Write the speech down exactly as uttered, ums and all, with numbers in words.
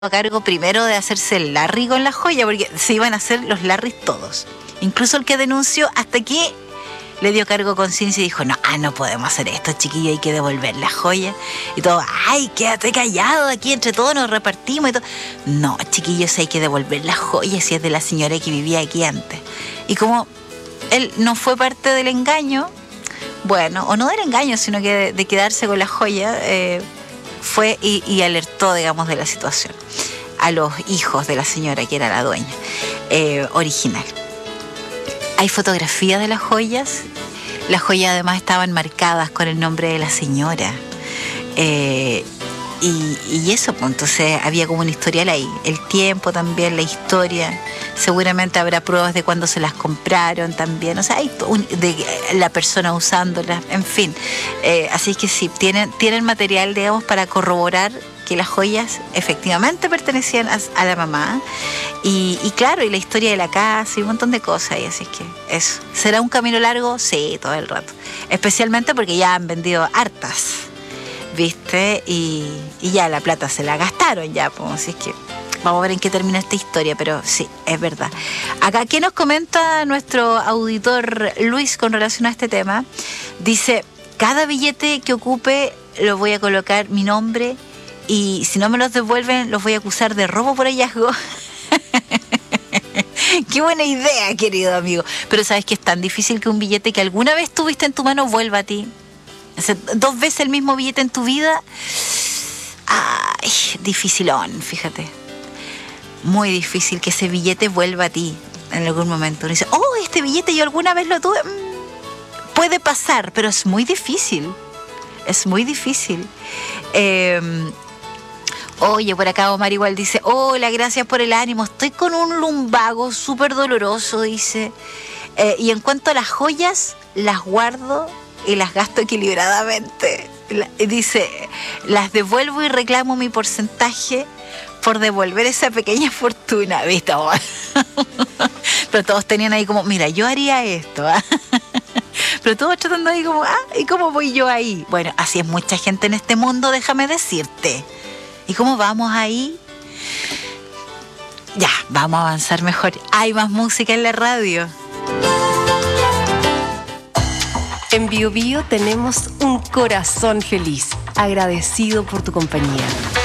a cargo primero de hacerse el Larry con la joya, porque se iban a hacer los Larrys todos. Incluso el que denunció, hasta que le dio cargo conciencia y dijo, no, ah, no podemos hacer esto, chiquillo, hay que devolver la joya. Y todo, ay, quédate callado, aquí entre todos nos repartimos y todo. No, chiquillos, hay que devolver la joya si es de la señora que vivía aquí antes. Y como él no fue parte del engaño, bueno, o no del engaño, sino que de, de quedarse con la joya, eh, fue y, y alertó, digamos, de la situación a los hijos de la señora, que era la dueña eh, original. Hay fotografías de las joyas. Las joyas además estaban marcadas con el nombre de la señora. Eh, y, y eso, pues, entonces había como un historial ahí. El tiempo también, la historia. Seguramente habrá pruebas de cuándo se las compraron también. O sea, hay un, de la persona usándolas, en fin. Eh, así que sí, tienen, tienen material, digamos, para corroborar que las joyas efectivamente pertenecían a, a la mamá. Y, y claro, y la historia de la casa y un montón de cosas. Y así es que eso. ¿Será un camino largo? Sí, todo el rato. Especialmente porque ya han vendido hartas, ¿viste? Y, y ya la plata se la gastaron ya, pues. Así es que vamos a ver en qué termina esta historia, pero sí, es verdad. Acá, ¿qué nos comenta nuestro auditor Luis con relación a este tema? Dice, cada billete que ocupe lo voy a colocar mi nombre y si no me los devuelven los voy a acusar de robo por hallazgo. Qué buena idea, querido amigo. Pero sabes que es tan difícil que un billete que alguna vez tuviste en tu mano vuelva a ti. O sea, dos veces el mismo billete en tu vida. Ay, dificilón, fíjate. Muy difícil que ese billete vuelva a ti en algún momento. Uno dice, oh, este billete yo alguna vez lo tuve. Mm, puede pasar, pero es muy difícil. Es muy difícil. Eh, Oye, por acá Omar igual dice, hola, gracias por el ánimo, estoy con un lumbago súper doloroso, dice. Eh, y en cuanto a las joyas, las guardo y las gasto equilibradamente. La, dice, las devuelvo y reclamo mi porcentaje por devolver esa pequeña fortuna, ¿viste? Pero todos tenían ahí como, mira, yo haría esto, ¿eh? Pero todos tratando ahí como, ah, ¿y cómo voy yo ahí? Bueno, así es mucha gente en este mundo, déjame decirte. ¿Y cómo vamos ahí? Ya, vamos a avanzar mejor. Hay más música en la radio. En Bio Bio tenemos un corazón feliz, agradecido por tu compañía.